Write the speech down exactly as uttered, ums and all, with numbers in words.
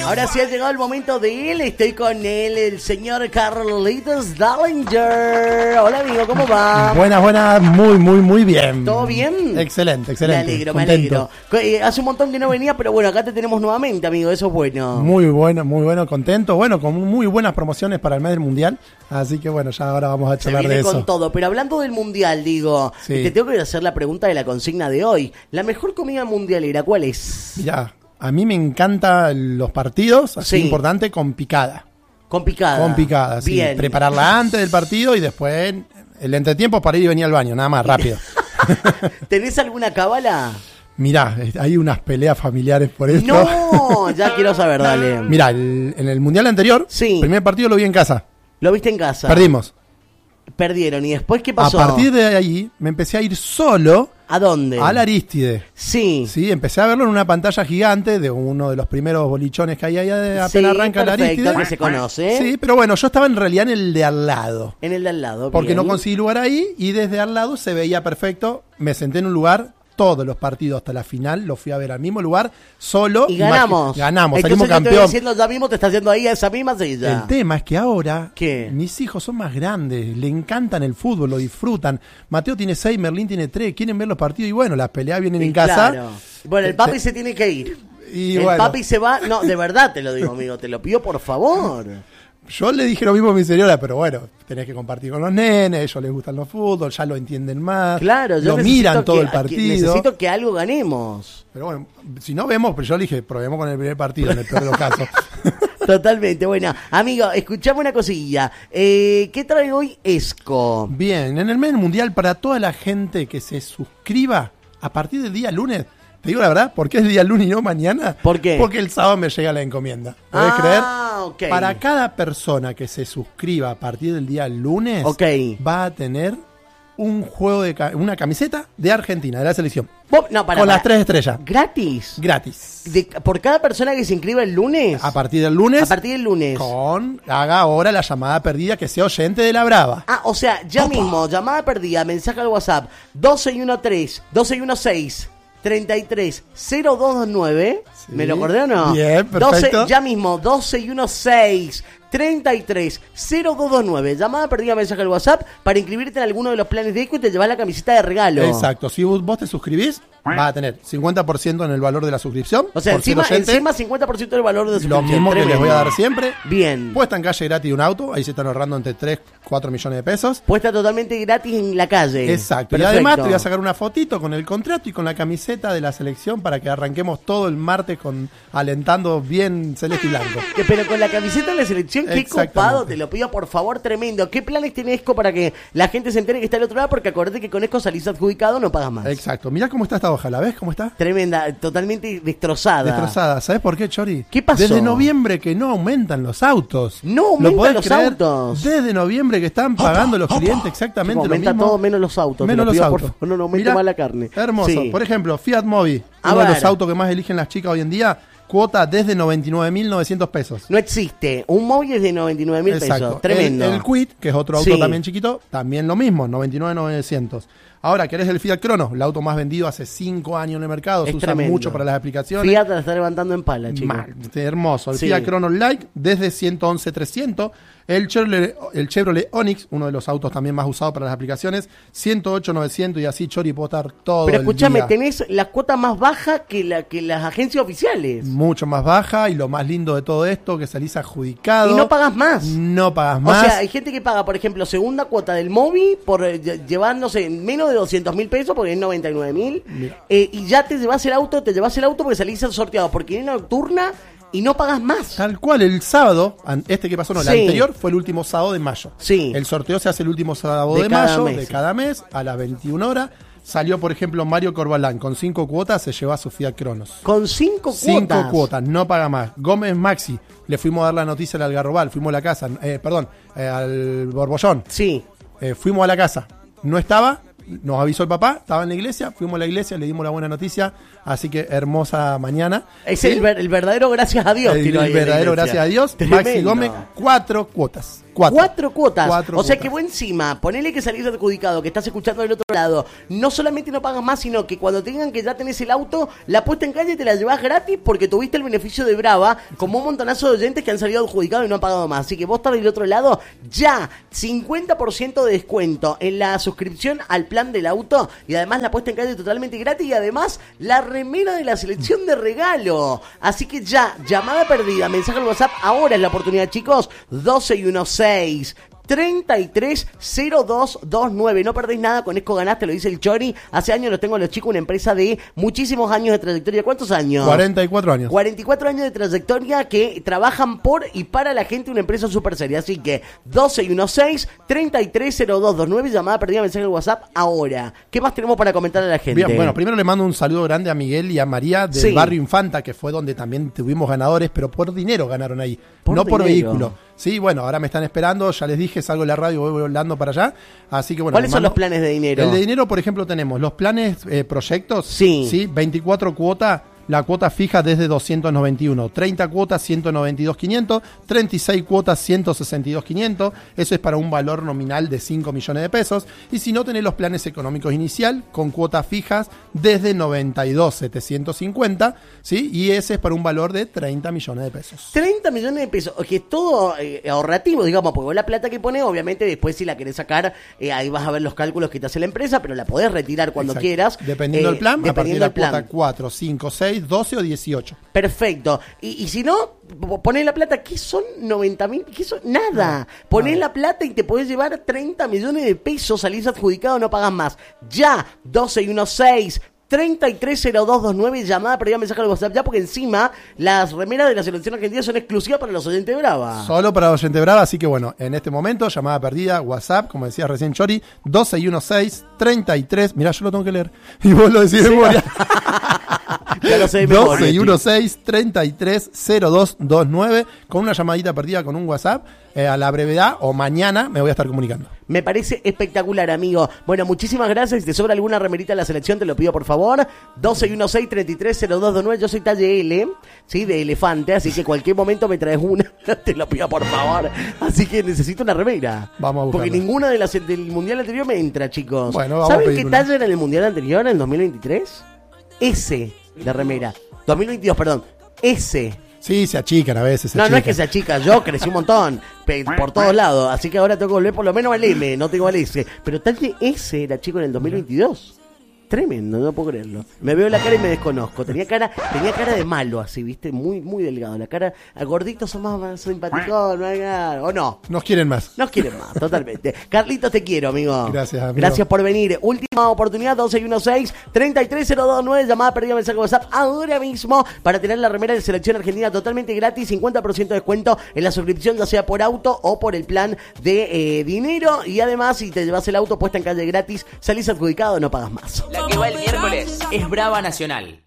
Ahora sí ha llegado el momento de él. Estoy con él, el señor Carlitos Dallinger. Hola, amigo, ¿cómo va? Buenas, buenas, muy, muy, muy bien. ¿Todo bien? Excelente, excelente. Me alegro, contento. me alegro. Eh, hace un montón que no venía, pero bueno, acá te tenemos nuevamente, amigo. Eso es bueno. Muy bueno, muy bueno, contento. Bueno, con muy buenas promociones para el mes del Mundial. Así que bueno, ya ahora vamos a charlar Se de viene eso. con todo, pero hablando del Mundial, digo, Sí. te tengo que hacer la pregunta de la consigna de hoy. La mejor comida mundialera, ¿cuál es? Mirá, a mí me encantan los partidos, así Sí. importante, con picada. Con picada. Con picada, sí. Bien. Prepararla antes del partido y después el entretiempo para ir y venir al baño, nada más, rápido. ¿Tenés alguna cábala? Mirá, hay unas peleas familiares por esto. No, ya quiero saber, dale. Mirá, el- en el Mundial anterior, Sí. el primer partido lo vi en casa. ¿Lo viste en casa? Perdimos. Perdieron. ¿Y después qué pasó? A partir de ahí me empecé a ir solo ¿A dónde? a la Aristide. Sí. Sí, empecé a verlo en una pantalla gigante de uno de los primeros bolichones que hay ahí de apenas Sí, arranca la perfecto, Aristide. que se conoce. Sí, pero bueno, yo estaba en realidad en el de al lado. En el de al lado. Porque bien. no conseguí lugar ahí y desde al lado se veía perfecto. Me senté en un lugar, todos los partidos hasta la final, los fui a ver al mismo lugar, solo. Y ganamos. Imagi- Ganamos, Entonces salimos yo te estoy campeón. diciendo, ya mismo te está haciendo ahí a esa misma silla. El tema es que ahora ¿Qué? mis hijos son más grandes, le encantan el fútbol, lo disfrutan. Mateo tiene seis, Merlín tiene tres, quieren ver los partidos y bueno, las peleas vienen Y en casa. claro. Bueno, el Eh, papi te- se tiene que ir. Y el bueno. papi se va. No, de verdad te lo digo, amigo. Te lo pido por favor. Yo le dije lo mismo a mi señora, pero bueno, tenés que compartir con los nenes, ellos les gustan los fútbol, ya lo entienden más. Claro, yo lo necesito miran todo que- el que- partido. necesito que algo ganemos. Pero bueno, si no vemos, pero yo le dije, probemos con el primer partido, en el peor de los casos. Totalmente. Bueno, amigo, escuchame una cosilla. Eh, ¿Qué trae hoy Esco? Bien, en el mes del mundial, para toda la gente que se suscriba a partir del día lunes, te digo la verdad, ¿por qué es el día lunes y no mañana? ¿Por qué? Porque el sábado me llega la encomienda. ¿Podés Ah, creer? ok. Para cada persona que se suscriba a partir del día lunes, Ok. va a tener un juego de ca- una camiseta de Argentina, de la selección. Vos- no, para, con para. las tres estrellas. ¿Gratis? Gratis. De- ¿Por cada persona que se inscriba el lunes? A partir del lunes, A partir del lunes. con haga ahora la llamada perdida, que sea oyente de la Brava. Ah, o sea, ya mismo, llamada perdida, mensaje al WhatsApp, doce y trece, doce y seis, treinta y tres, cero dos veintinueve. Sí. ¿Me lo acordé o no? Bien, perfecto. doce, ya mismo, doce y seis, treinta y tres, cero dos veintinueve. Llamada perdida, mensaje al WhatsApp para inscribirte en alguno de los planes de Eco y te llevas la camiseta de regalo. Exacto, si vos vos te suscribís, vas a tener cincuenta por ciento en el valor de la suscripción. O sea, por ser encima, oyente. encima cincuenta por ciento del valor de Lo suscripción. mismo que les Tremendo. voy a dar siempre. Bien. Puesta en calle gratis de un auto, ahí se están ahorrando entre tres, cuatro millones de pesos. Puesta totalmente gratis en la calle. Exacto. Perfecto. Y además te voy a sacar una fotito con el contrato y con la camiseta de la selección para que arranquemos todo el martes con alentando bien celeste y blanco. Que- Pero con la camiseta de la selección, qué Exactamente. copado, te lo pido por favor, tremendo. ¿Qué planes tiene Esco para que la gente se entere que está al otro lado? Porque acordate que con Esco salís adjudicado, no pagas más. Exacto. Mirá cómo está esta hoja, ¿la ves cómo está? Tremenda, totalmente destrozada. Destrozada. ¿Sabes por qué, Chori? ¿Qué pasó? Desde noviembre que no aumentan los autos. No ¿Lo aumentan podés los creer? autos. Desde noviembre que están pagando los clientes exactamente Chico, lo aumenta mismo. todo menos los autos. te Menos lo los pido, autos. Por favor, no, no aumente Mirá, más la carne. Hermoso. Sí. Por ejemplo, Fiat Mobi, A uno de ver. los autos que más eligen las chicas hoy en día, cuota desde noventa y nueve mil novecientos pesos. No existe. Un móvil es de noventa y nueve mil pesos. Tremendo. El, el Quid, que es otro auto Sí. también chiquito, también lo mismo, noventa y nueve mil novecientos. Ahora, ¿querés el Fiat Crono? El auto más vendido hace cinco años en el mercado, Es se usa tremendo. mucho para las aplicaciones. Fiat la está levantando en pala, chicos. Mal, este, hermoso. El Sí. Fiat Crono Light desde ciento once mil trescientos. El Chevrolet, el Chevrolet Onix, uno de los autos también más usados para las aplicaciones, ciento ocho mil novecientos y así, Chori, puedo estar todo Pero el escúchame, día. tenés la cuota más baja que, la, que las agencias oficiales. Mucho más baja y lo más lindo de todo esto, que salís adjudicado. Y no pagas más. No pagas O más. sea, hay gente que paga, por ejemplo, segunda cuota del móvil por eh, lle- llevándose menos de doscientos mil pesos, porque es noventa y nueve mil, eh, y ya te llevas el auto, te llevas el auto porque salís al sorteado, porque viene nocturna y no pagas más. Tal cual, el sábado, an- este que pasó, no, el Sí. anterior fue el último sábado de mayo. Sí. El sorteo se hace el último sábado De de, cada mayo mes. de cada mes a las veintiuna horas. Salió, por ejemplo, Mario Corbalán con cinco cuotas, se lleva a su Fiat Cronos. Con cinco cuotas. Cinco cuotas, no paga más. Gómez Maxi, le fuimos a dar la noticia al Algarrobal, fuimos a la casa, eh, perdón, eh, al Borbollón. Sí. Eh, fuimos a la casa, no estaba, nos avisó el papá, estaba en la iglesia, fuimos a la iglesia, le dimos la buena noticia, así que hermosa mañana. Es el, ver- el verdadero gracias a Dios. El, tiró ahí el en la verdadero iglesia. gracias a Dios. Tremendo. Maxi Gómez, cuatro cuotas. Cuatro. Cuatro cuotas. Cuatro o sea cuotas. que vos encima, ponele que salís adjudicado, que estás escuchando del otro lado, no solamente no pagas más, sino que cuando tengan que ya tenés el auto, la puesta en calle te la llevás gratis porque tuviste el beneficio de Brava, como un montonazo de oyentes que han salido adjudicados y no han pagado más. Así que vos estás del otro lado, ya, cincuenta por ciento de descuento en la suscripción al plan del auto y además la puesta en calle totalmente gratis y además la remera de la selección de regalo. Así que ya, llamada perdida, mensaje al WhatsApp, ahora es la oportunidad, chicos, doce y dieciséis treinta y tres cero dos veintinueve. No perdéis nada, con Esco ganás, te lo dice el Chori. Hace años los tengo a los chicos, una empresa de muchísimos años de trayectoria. ¿Cuántos años? cuarenta y cuatro años. cuarenta y cuatro años de trayectoria que trabajan por y para la gente, una empresa súper seria. Así que doce y dieciséis treinta y tres cero dos veintinueve, llamada perdida, mensaje al WhatsApp ahora. ¿Qué más tenemos para comentar a la gente? Bien, bueno, primero le mando un saludo grande a Miguel y a María del Sí. barrio Infanta, que fue donde también tuvimos ganadores, pero por dinero ganaron ahí, Por no por dinero. vehículo. Sí, bueno, ahora me están esperando, ya les dije, salgo de la radio, voy volando para allá. Así que bueno. ¿Cuáles les son mando- los planes de dinero? El de dinero, por ejemplo, tenemos los planes eh, proyectos. Sí. Sí, veinticuatro cuotas. La cuota fija desde doscientos noventa y uno, treinta cuotas ciento noventa y dos mil quinientos, treinta y seis cuotas ciento sesenta y dos mil quinientos, eso es para un valor nominal de cinco millones de pesos, y si no tenés los planes económicos inicial con cuotas fijas desde noventa y dos mil setecientos cincuenta, ¿sí? Y ese es para un valor de treinta millones de pesos. treinta millones de pesos, que es todo eh, ahorrativo, digamos, porque vos la plata que pones, obviamente después si la querés sacar, eh, ahí vas a ver los cálculos que te hace la empresa, pero la podés retirar cuando Exacto. quieras. Dependiendo eh, del plan, a partir de dependiendo la del plan. cuota cuatro, cinco, seis, doce o dieciocho. Perfecto. Y, y si no, p- ponés la plata, ¿qué son noventa mil? ¿Qué son? Nada. Ponés nada. la plata y te podés llevar treinta millones de pesos, salís adjudicado, no pagas más. Ya, doce y dieciséis treinta y tres cero dos veintinueve, llamada perdida, mensaje al WhatsApp ya, porque encima las remeras de la selección argentina son exclusivas para los oyentes de Brava. Solo para oyente brava, así que bueno, en este momento, llamada perdida, WhatsApp, como decía recién Chori, doce y dieciséis treinta y tres, mirá, yo lo tengo que leer, y vos lo decís de Sí. memoria. Ya lo sé de memoria, doce y chico. dieciséis treinta y tres cero dos veintinueve, con una llamadita perdida con un WhatsApp, eh, a la brevedad o mañana me voy a estar comunicando. Me parece espectacular, amigo. Bueno, muchísimas gracias. Si te sobra alguna remerita de la selección, te lo pido por favor. doce y dieciséis treinta y tres cero dos veintinueve. Yo soy talle L, ¿sí? De elefante, así que cualquier momento me traes una. Te lo pido por favor. Así que necesito una remera. Vamos a buscarla. Porque ninguna de las del mundial anterior me entra, chicos. Bueno, vamos a ¿Saben pedir qué una. talla era en el mundial anterior, en el dos mil veintitrés? S de remera. dos mil veintidós, perdón. S. Sí, se achican a veces. Se No, no es achican. que sea chica, yo crecí un montón, pe- por todos lados, así que ahora tengo que volver por lo menos al M, no tengo al S. Pero tal de S era chico en el dos mil veintidós. Tremendo, no puedo creerlo. Me veo la cara y me desconozco. Tenía cara, tenía cara de malo así, viste, muy, muy delgado. La cara, a gorditos son más, más simpaticón, ¿no? ¿O no? Nos quieren más. Nos quieren más, totalmente. Carlitos, te quiero, amigo. Gracias, amigo. Gracias por venir. Última oportunidad, doce y dieciséis treinta y tres cero dos veintinueve, llamada perdida, mensaje WhatsApp ahora mismo para tener la remera de selección argentina totalmente gratis, cincuenta por ciento de descuento en la suscripción, ya sea por auto o por el plan de eh, dinero. Y además, si te llevas el auto puesta en calle gratis, salís adjudicado, no pagas más. La que va el miércoles es Brava Nacional.